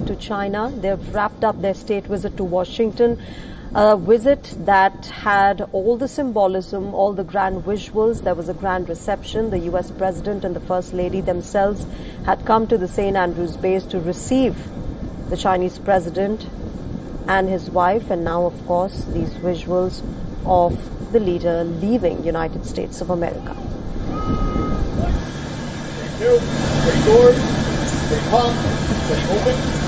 to China. They've wrapped up their state visit to Washington, a visit that had all the symbolism, all the grand visuals. There was a grand reception. The U.S. President and the First Lady themselves had come to the St. Andrews base to receive the Chinese President and his wife, and now, of course, these visuals of the leader leaving United States of America. Stay tuned, stay forward, stay calm, stay open.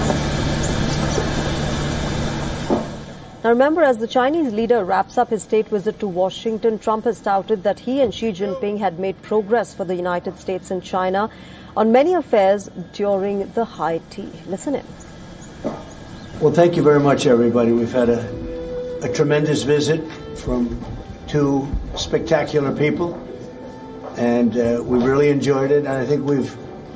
Now remember, as the Chinese leader wraps up his state visit to Washington, Trump has touted that he and Xi Jinping had made progress for the United States and China on many affairs during the high tea. Listen in. Well, thank you very much, everybody. We've had a tremendous visit from two spectacular people, and we really enjoyed it. And I think we've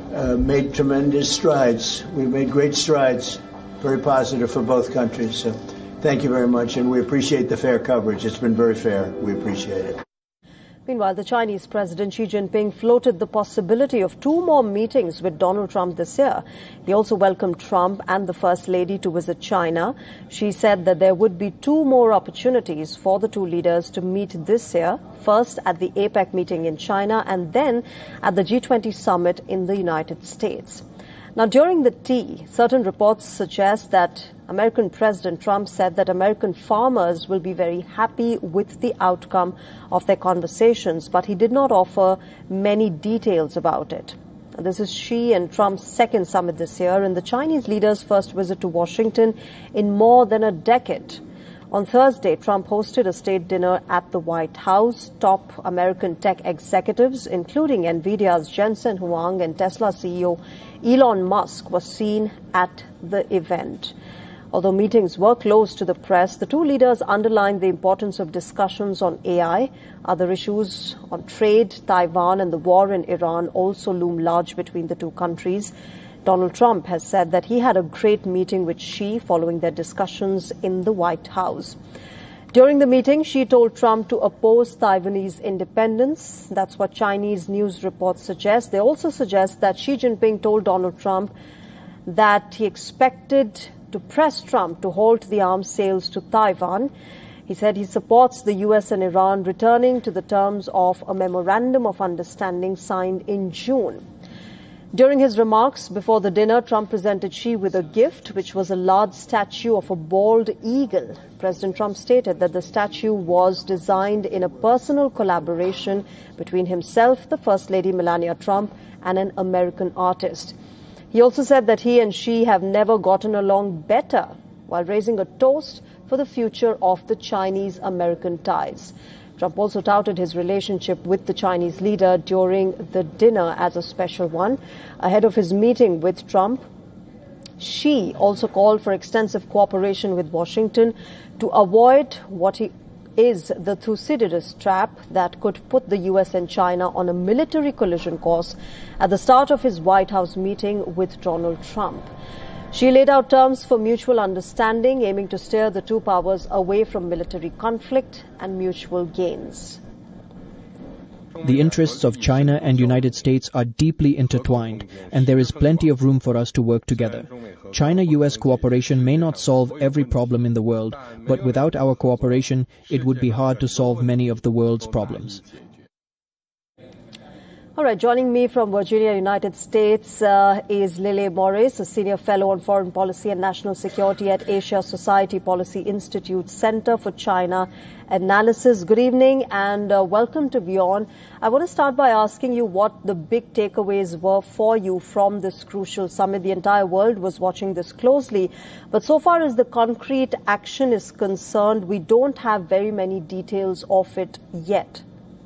made tremendous strides. We've made great strides, very positive for both countries. So thank you very much, and we appreciate the fair coverage. It's been very fair. We appreciate it. Meanwhile, the Chinese President Xi Jinping floated the possibility of 2 more meetings with Donald Trump this year. He also welcomed Trump and the First Lady to visit China. Xi said that there would be 2 more opportunities for the two leaders to meet this year, first at the APEC meeting in China and then at the G20 summit in the United States. Now, during the tea, certain reports suggest that American President Trump said that American farmers will be very happy with the outcome of their conversations, but he did not offer many details about it. This is Xi and Trump's second summit this year and the Chinese leader's first visit to Washington in more than a decade. On Thursday, Trump hosted a state dinner at the White House. Top American tech executives, including NVIDIA's Jensen Huang and Tesla CEO Elon Musk, were seen at the event. Although meetings were closed to the press, the two leaders underlined the importance of discussions on AI. Other issues on trade, Taiwan and the war in Iran also loom large between the two countries. Donald Trump has said that he had a great meeting with Xi following their discussions in the White House. During the meeting, Xi told Trump to oppose Taiwanese independence. That's what Chinese news reports suggest. They also suggest that Xi Jinping told Donald Trump that he expected to press Trump to halt the arms sales to Taiwan. He said he supports the U.S. and Iran returning to the terms of a memorandum of understanding signed in June. During his remarks before the dinner, Trump presented Xi with a gift, which was a large statue of a bald eagle. President Trump stated that the statue was designed in a personal collaboration between himself, the First Lady Melania Trump, and an American artist. He also said that he and Xi have never gotten along better, while raising a toast for the future of the Chinese-American ties. Trump also touted his relationship with the Chinese leader during the dinner as a special one. Ahead of his meeting with Trump, Xi also called for extensive cooperation with Washington to avoid what is the Thucydides trap that could put the U.S. and China on a military collision course at the start of his White House meeting with Donald Trump. Xi laid out terms for mutual understanding, aiming to steer the two powers away from military conflict and mutual gains. The interests of China and United States are deeply intertwined, and there is plenty of room for us to work together. China-US cooperation may not solve every problem in the world, but without our cooperation, it would be hard to solve many of the world's problems. All right, joining me from Virginia, United States, is Lily Morris, a senior fellow on foreign policy and national security at Asia Society Policy Institute Center for China Analysis. Good evening and welcome to Beyond. I want to start by asking you what the big takeaways were for you from this crucial summit. The entire world was watching this closely, but so far as the concrete action is concerned, we don't have very many details of it yet.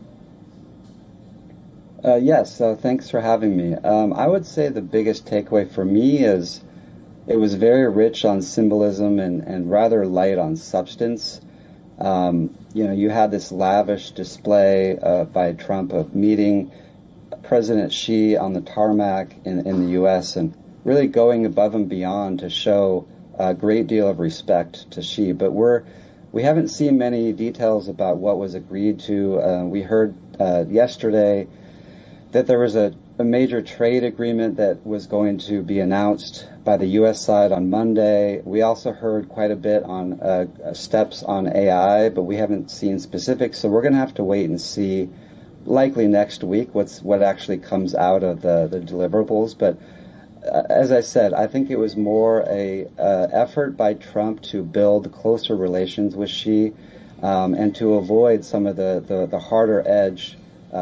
Yes, thanks for having me. I would say the biggest takeaway for me is it was very rich on symbolism and rather light on substance. You had this lavish display by Trump of meeting President Xi on the tarmac in the U.S. and really going above and beyond to show a great deal of respect to Xi. But we haven't seen many details about what was agreed to. We heard yesterday that there was a a major trade agreement that was going to be announced by the U.S. side on Monday. We also heard quite a bit on steps on AI, but we haven't seen specifics, so we're going to have to wait and see, likely next week, what actually comes out of the deliverables. But as I said, I think it was more a effort by Trump to build closer relations with Xi and to avoid some of the harder edge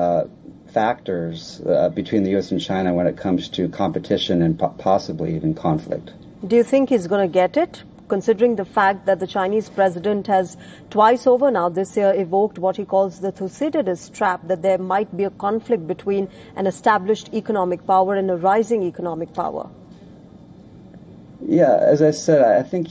factors between the U.S. and China when it comes to competition and possibly even conflict. Do you think he's going to get it, considering the fact that the Chinese president has twice over now this year evoked what he calls the Thucydides trap, that there might be a conflict between an established economic power and a rising economic power? Yeah, as I said, I think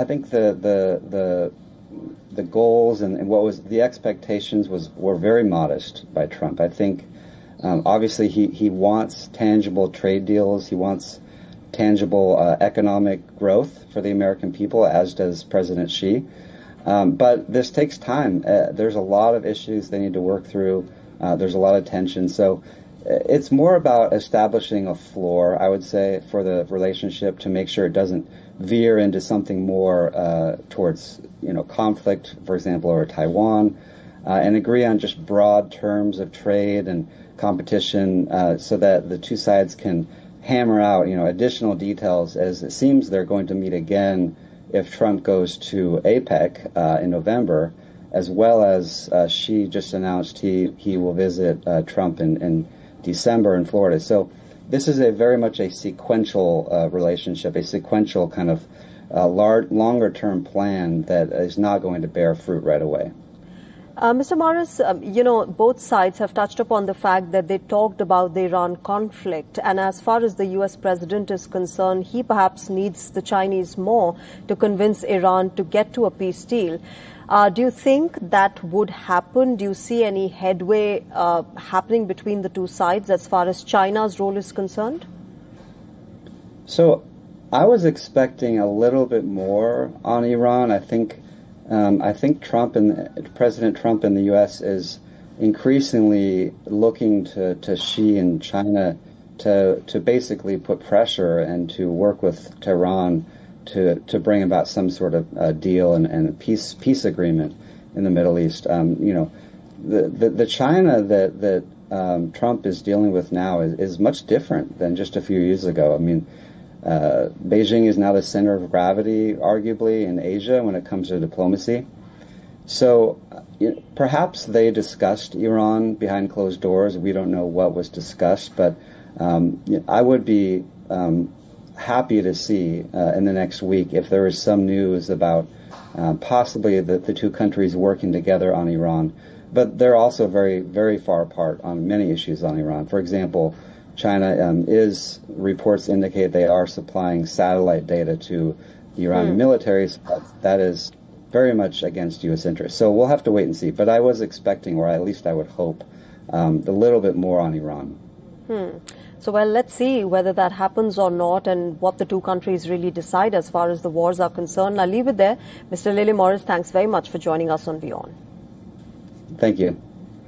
the goals and what was the expectations were very modest by Trump. I think obviously he wants tangible trade deals. He wants tangible economic growth for the American people, as does President Xi. But this takes time. There's a lot of issues they need to work through. There's a lot of tension. So it's more about establishing a floor, I would say, for the relationship to make sure it doesn't veer into something more towards, conflict, for example, over Taiwan, and agree on just broad terms of trade and competition so that the two sides can hammer out, additional details, as it seems they're going to meet again if Trump goes to APEC in November, as well as Xi just announced he will visit Trump in December in Florida. So this is very much a sequential relationship, a sequential kind of longer-term plan that is not going to bear fruit right away. Mr. Morris, both sides have touched upon the fact that they talked about the Iran conflict. And as far as the U.S. president is concerned, he perhaps needs the Chinese more to convince Iran to get to a peace deal. Do you think that would happen? Do you see any headway happening between the two sides as far as China's role is concerned? So I was expecting a little bit more on Iran. I think President Trump in the U.S. is increasingly looking to Xi and China to basically put pressure and to work with Tehran to bring about some sort of deal and peace agreement in the Middle East. The China that Trump is dealing with now is much different than just a few years ago. I mean, Beijing is now the center of gravity, arguably, in Asia when it comes to diplomacy. So perhaps they discussed Iran behind closed doors. We don't know what was discussed, but I would be happy to see in the next week if there is some news about possibly the two countries working together on Iran. But they're also very, very far apart on many issues on Iran. For example, China reports indicate they are supplying satellite data to the Iranian military. So that is very much against U.S. interests. So we'll have to wait and see. But I was expecting, or at least I would hope, a little bit more on Iran. So, let's see whether that happens or not and what the two countries really decide as far as the wars are concerned. I'll leave it there. Mr. Lele Morris, thanks very much for joining us on WION. Thank you.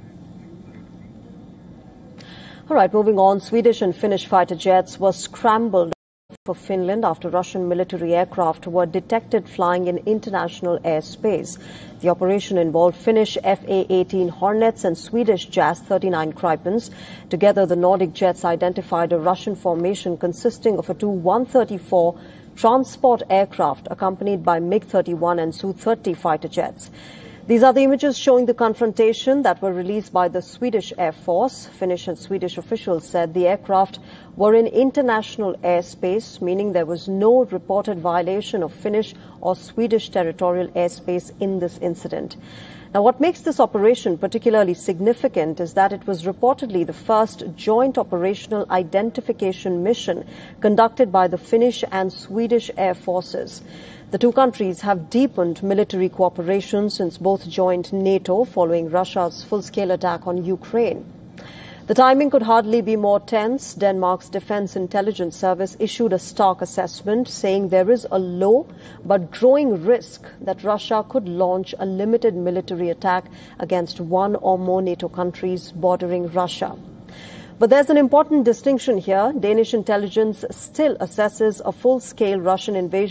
All right, moving on. Swedish and Finnish fighter jets were scrambled for Finland after Russian military aircraft were detected flying in international airspace. The operation involved Finnish FA-18 Hornets and Swedish JAS-39 Gripens. Together, the Nordic jets identified a Russian formation consisting of a Tu-134 transport aircraft accompanied by MiG-31 and Su-30 fighter jets. These are the images showing the confrontation that were released by the Swedish Air Force. Finnish and Swedish officials said the aircraft were in international airspace, meaning there was no reported violation of Finnish or Swedish territorial airspace in this incident. Now, what makes this operation particularly significant is that it was reportedly the first joint operational identification mission conducted by the Finnish and Swedish Air Forces. The two countries have deepened military cooperation since both joined NATO following Russia's full-scale attack on Ukraine. The timing could hardly be more tense. Denmark's Defense Intelligence Service issued a stark assessment saying there is a low but growing risk that Russia could launch a limited military attack against one or more NATO countries bordering Russia. But there's an important distinction here. Danish intelligence still assesses a full-scale Russian invasion